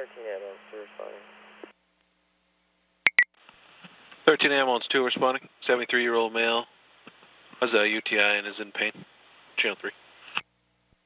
13 ambulance 2 responding. 13 ambulance 2 responding. 73-year-old male has a UTI and is in pain. Channel 3.